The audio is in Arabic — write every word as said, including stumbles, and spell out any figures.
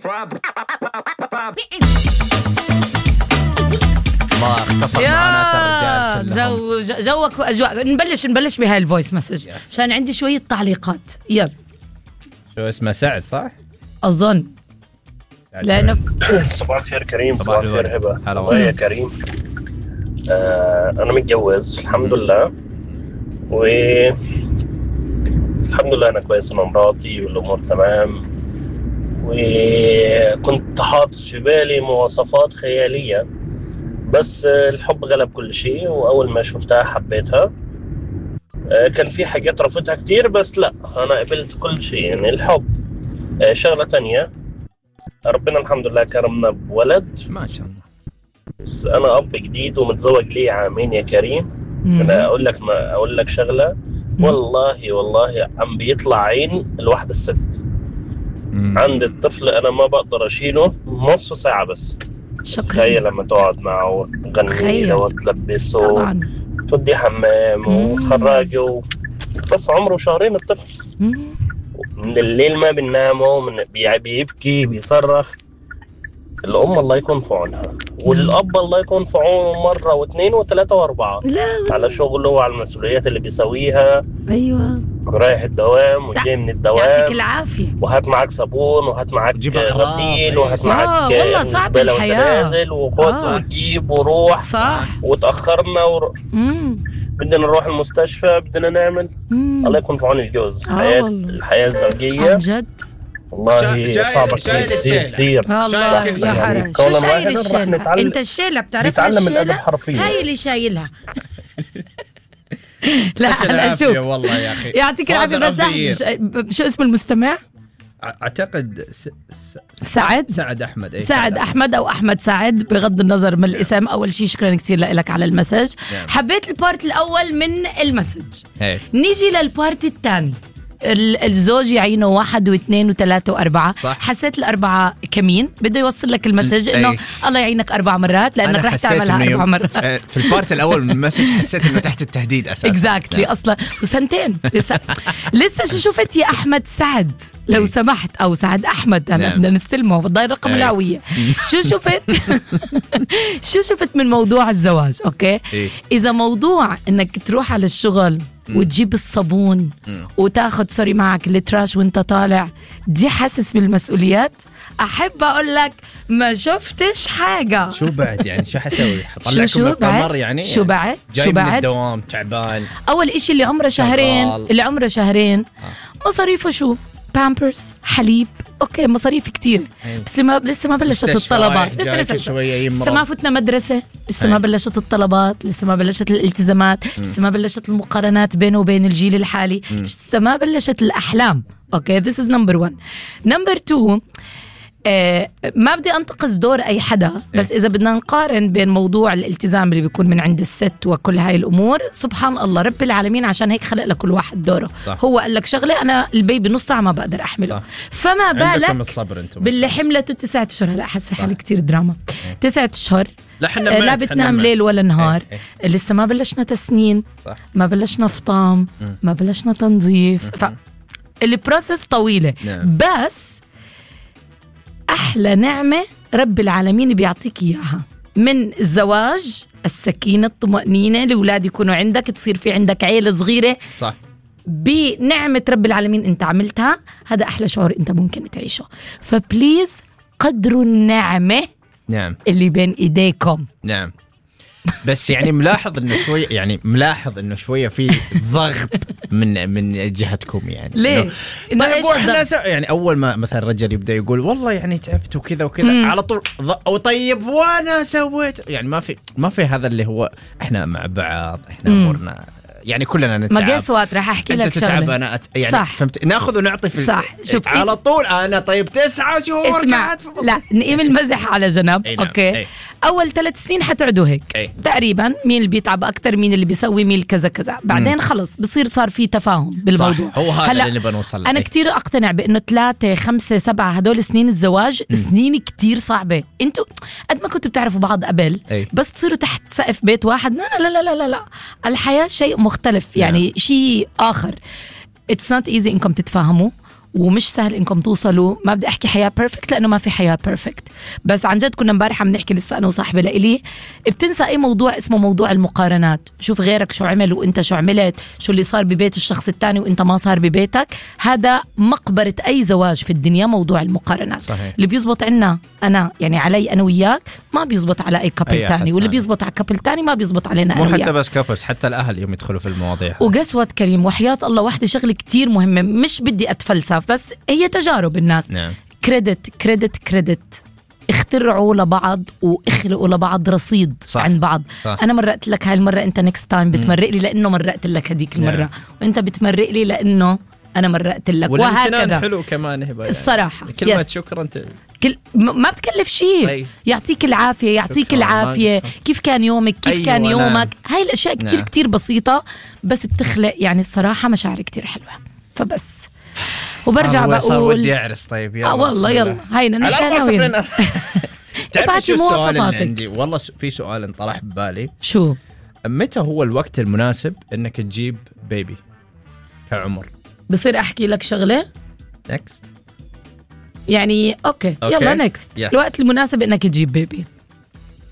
ما اختصر معنا الرجال جو جوك واجواء. نبلش نبلش بهاي الفويس مسج عشان عندي شويه تعليقات. يلا. شو اسمه؟ سعد صح اظن. لانه صباح الخير كريم. صباح الخير هبه. هلا يا كريم. آه انا متجوز الحمد لله، و الحمد لله انا كويس مع مراتي والامور تمام، وكنت حاطط في بالي مواصفات خياليه بس الحب غلب كل شيء، واول ما شفتها حبيتها. كان في حاجات رفضتها كتير بس لا انا قبلت كل شيء، يعني الحب. شغله تانية، ربنا الحمد لله كرمنا بولد ما شاء الله. بس انا اب جديد ومتزوج لي عامين يا كريم. مم. انا اقول لك ما اقول لك شغله، مم. والله والله عم بيطلع عين الواحده الست. مم. عند الطفل انا ما بقدر اشيله نص ساعه بس. شكرا. تخيل لما تقعد معه وتغني له وتلبسه طبعا توديه حمام وتخرجه، بس عمره شهرين الطفل. مم. من الليل ما بننامه، من بي- بيبكي بيصرخ. الأم الله يكون في عونها، والأب الله يكون في عونه مرة واثنين وثلاثة وأربعة لا على شغله وعلى المسؤوليات اللي بيسويها، ايوه رايح الدوام وجاي من يعطيك الدوام، العافيه. وهات معك صابون وهات معك جيب أغراض. غسيل وهات آه، معك والله صعب زبالة وأنت الحياة. نازل، وخذ آه. وجيب وروح. صح. وتأخرنا ور... مم. بدنا نروح المستشفى، بدنا نعمل. مم. الله يكون في عون الجوز. آه الحياة والله. الحياة الزوجية عن جد والله شا- صعبة شايل- كتير شايل كتير كتير. والله شاكل يا يعني حرام. كون شو شايل واحد راح الشيلة؟ نتعلم- انت الشيلة بتعرفها بيتعلم الأدب الشيلة؟ حرفيا. هاي اللي شايلها. لا يعطيك لا العافية شوف والله يا أخي. يعطيك العافية. Father بس of the لحظة، year. شو اسم المستمع؟ أعتقد س... س... سعد سعد أحمد. أي سعد أحمد أو أحمد سعد بغض النظر من الاسم. أول شيء شكرا كثير لك على المسج. نعم. حبيت البارت الأول من المسج. هي. نيجي للبارت الثاني. الزوج يعينه واحد واثنين وثلاثة وأربعة. صح. حسيت الأربعة كمين بده يوصل لك المسج إنه أي. الله يعينك أربع مرات لأنك أنا رح حسيت تعملها إنه أربع يوم- مرات. آه، في البارت الأول من المسج حسيت إنه تحت التهديد أساسا. اكزاكتلي نعم. اصلا وسنتين لسه لسه شو شفت يا احمد سعد لو سمحت او سعد احمد هلا نعم. بدنا نستلمه بضل رقم أي. الهويه. شو شفت شو شفت من موضوع الزواج؟ اوكي إيه. اذا موضوع انك تروح على الشغل وتجيب الصابون وتاخد سوري معك التراش وانت طالع، دي حاسس بالمسؤوليات. احب اقول لك ما شفتش حاجه. شو بعد يعني شو حسوي؟ شو حطلعكم شو من القمر بعد يعني؟ شو بعد جاي شو من بعد الدوام تعبان. اول اشي اللي عمره شهرين شغال. اللي عمره شهرين مصاريفه شو؟ بامبرز، حليب، اوكي مصاريف كتير. أيوة. بس لما لسه ما بلشت مستشفى الطلبات. رايح لسه جاي لسه كل شوية يمرض. لسه ما فتنا مدرسه، لسه ما أيوة. بلشت الطلبات، لسه ما بلشت الالتزامات، لسه ما بلشت المقارنات بينه وبين الجيل الحالي، لسه ما بلشت الاحلام. اوكي this is number one. number two آه ما بدي أنتقص دور أي حدا، بس إذا بدنا نقارن بين موضوع الالتزام اللي بيكون من عند الست وكل هاي الأمور، سبحان الله رب العالمين عشان هيك خلق لكل واحد دوره. صح. هو قال لك شغلة أنا البيبي نص ساعة ما بقدر أحمله. صح. فما عندكم بالك الصبر أنتم. باللي حملته تسعة أشهر. هلا أحس حالي كتير دراما. تسعة أشهر لا حنا لا معك، بتنام حنا معك. ليل ولا نهار. إيه، لسه ما بلشنا تسنين، صح. ما بلشنا فطام، ما بلشنا تنظيف. فالبروسس طويلة. نعم. بس أحلى نعمة رب العالمين بيعطيك إياها من الزواج، السكينة، الطمأنينة، الأولاد يكونوا عندك، تصير في عندك عيلة صغيرة صح. بنعمة رب العالمين أنت عملتها. هذا أحلى شعور أنت ممكن تعيشه. فبليز قدروا النعمة نعم اللي بين إيديكم. نعم. بس يعني ملاحظ انه شوي يعني ملاحظ انه شويه في ضغط من من جهتكم يعني. ليه؟ إنه إنه طيب إيش واحنا الضغط؟ س... يعني اول ما مثلا رجل يبدا يقول والله يعني تعبت وكذا وكذا على طول ض... او طيب وانا سويت يعني ما في ما في هذا اللي هو احنا مع بعض احنا امورنا يعني كلنا نتعب. ما قسوات راح احكي لك انت تتعب شغله. انا أت... يعني صح. فهمت ناخذ ونعطي في صح. شوف على طول انا طيب تسعة شهور اسمع قاعد في بطن. لا نقيم المزح على جنب. أي نعم. اوكي أي. اول ثلاث سنين حتقعدوا هيك أي. تقريبا، مين اللي بيتعب اكثر، مين اللي بيسوي، مين كذا كذا. بعدين خلص بصير صار في تفاهم بالموضوع. صح. هو هذا هلا اللي بنوصل له. انا أي. كتير اقتنع بانه ثلاثة خمسة سبعة هدول سنين الزواج م. سنين كتير صعبة. انتوا قد ما كنتوا بتعرفوا بعض قبل أي. بس تصيروا تحت سقف بيت واحد، لا لا لا لا لا, لا. الحياة شيء مختلف يعني. نعم. شيء آخر. It's not easy إنكم تتفاهموا ومش سهل انكم توصلوا. ما بدي احكي حياة بيرفكت لانه ما في حياة بيرفكت، بس عن جد كنا امبارح عم نحكي لسه انا وصاحبة لإلي، بتنسى اي موضوع اسمه موضوع المقارنات. شوف غيرك شو عمل وانت شو عملت، شو اللي صار ببيت الشخص الثاني وانت ما صار ببيتك. هذا مقبرة اي زواج في الدنيا، موضوع المقارنات. صحيح. اللي بيزبط عنا انا يعني علي انا وياك ما بيزبط على اي كابل تاني، واللي بيزبط على كابل تاني ما بيزبط علينا مو انا حتى وياك. بس كابلز، حتى الاهل يوم يدخلوا في المواضيع. وقسوة كريم وحياة الله واحدة شغلة كتير مهمة، مش بدي أتفلسف بس هي تجارب الناس. نعم. كريدت كريدت كريدت، اخترعوا لبعض واخلقوا لبعض رصيد. صح. عن بعض. صح. أنا مرقت لك هاي المرة، أنت نكست تايم بتمرق لي لأنه مرقت لك هديك المرة. نعم. وأنت بتمرق لي لأنه أنا مرقت لك، وهكذا. حلو كمان هبة يعني. الصراحة كلمة يس. شكرا انت كل ما بتكلف شيء. أي. يعطيك العافية، يعطيك شكراً. العافية، كيف كان يومك، كيف أيوة كان يومك. نعم. هاي الأشياء كتير نعم. كتير بسيطة بس بتخلق يعني الصراحة مشاعر كتير حلوة. فبس وبرجع صار صار بقول ودي أعرس. طيب يلا آه والله يلا هينا على نحن أربعة ناويين. صفرين. تعرف ابعتي شو السؤال اللي مواصفاتك. عندي؟ والله في سؤال انطرح ببالي. شو متى هو الوقت المناسب انك تجيب بيبي كعمر؟ بصير احكي لك شغلة نكست يعني اوكي, أوكي. يلا نكست. Yes. الوقت المناسب انك تجيب بيبي